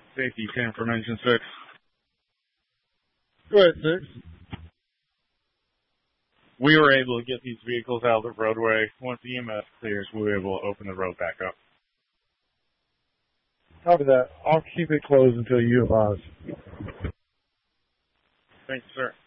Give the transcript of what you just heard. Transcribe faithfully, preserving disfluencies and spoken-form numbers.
Safety ten from engine six. Go ahead, six. We were able to get these vehicles out of the roadway. Once the E M S clears, we were able to open the road back up. Copy that. I'll keep it closed until you advise. Thank you, sir.